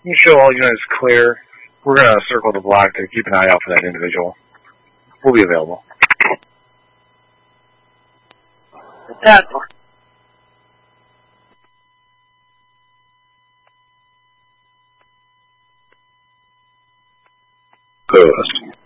You show all units clear. We're going to circle the block to keep an eye out for that individual. We'll be available. Yeah. Post.